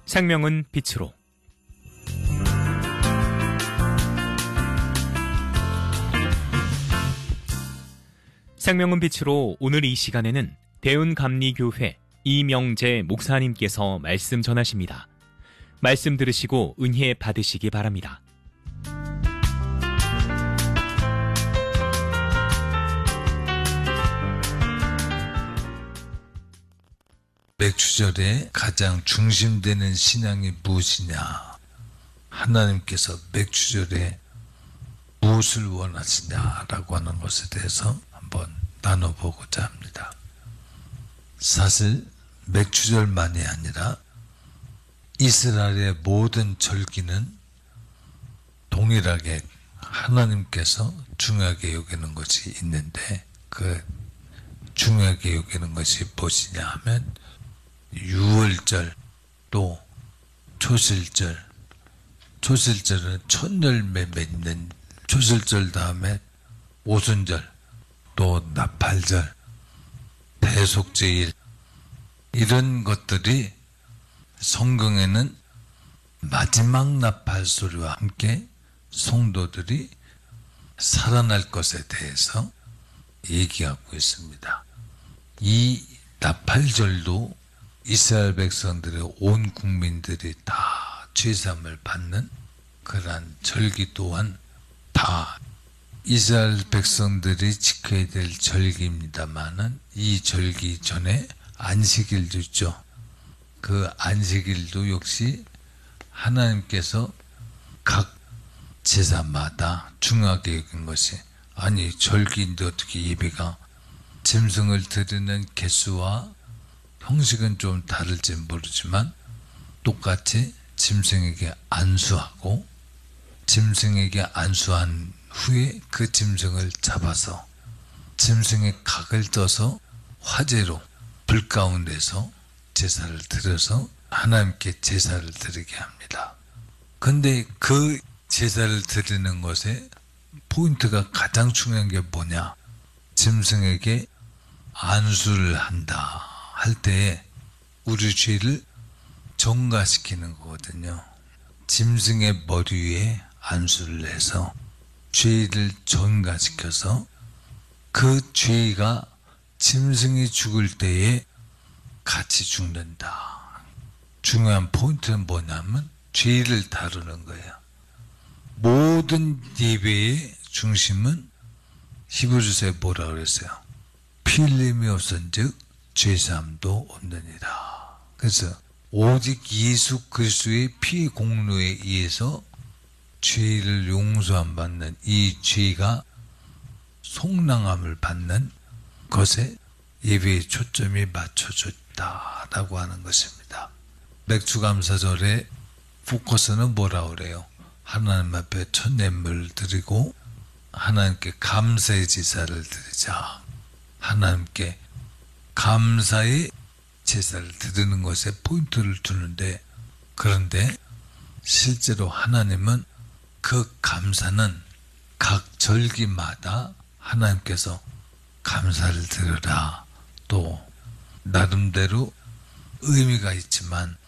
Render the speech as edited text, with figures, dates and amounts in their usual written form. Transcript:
생명은 빛으로. 생명은 빛으로 오늘 이 시간에는 대운감리교회 이명재 목사님께서 말씀 전하십니다. 말씀 들으시고 은혜 받으시기 바랍니다. 맥주절에 가장 중심되는 신앙이 무엇이냐? 하나님께서 맥주절에 무엇을 원하시냐라고 하는 것에 대해서 한번 나눠보고자 합니다. 사실 맥주절만이 아니라 이스라엘의 모든 절기는 동일하게 하나님께서 중요하게 여기는 것이 있는데, 그 중요하게 여기는 것이 무엇이냐 하면 유월절, 또 초실절. 초실절은 첫열매 맺는 초실절 다음에 오순절, 또 나팔절, 대속제일, 이런 것들이 성경에는 마지막 나팔 소리와 함께 성도들이 살아날 것에 대해서 얘기하고 있습니다. 이 나팔절도 이스라엘 백성들의 온 국민들이 다 죄사함을 받는 그러한 절기 또한 다 이스라엘 백성들이 지켜야 될 절기입니다만은, 이 절기 전에 안식일도 있죠. 그 안식일도 역시 하나님께서 각 제사마다 중요하게 여긴 것이, 아니 절기인데 어떻게 예배가, 짐승을 드리는 개수와 형식은 좀 다를지 모르지만 똑같이 짐승에게 안수하고, 짐승에게 안수한 후에 그 짐승을 잡아서 짐승의 각을 떠서 화재로 불 가운데서 제사를 드려서 하나님께 제사를 드리게 합니다. 근데 그 제사를 드리는 것에 포인트가 가장 중요한 게 뭐냐? 짐승에게 안수를 한다 할 때에 우리 죄를 정가시키는 거거든요. 짐승의 머리 위에 안수를 해서 죄를 정가시켜서 그 죄가 짐승이 죽을 때에 같이 죽는다. 중요한 포인트는 뭐냐면 죄를 다루는 거예요. 모든 예배의 중심은 히브리서에 뭐라 그랬어요? 피 흘림이 없은즉 죄사함도 없느니라. 그래서 오직 예수 그리스도의 피 공로에 의해서 죄를 용서함 받는 이 죄가 속량함을 받는 것에 예배의 초점이 맞춰졌다라고 하는 것입니다. 맥주감사절의 포커스는 뭐라 그래요? 하나님 앞에 첫 예물을 드리고 하나님께 감사의 제사를 드리자. 하나님께 감사의 제사를 드리는 것에 포인트를 두는데, 그런데 실제로 하나님은 그 감사는 각 절기마다 하나님께서 감사를 드려라, 또 나름대로 의미가 있지만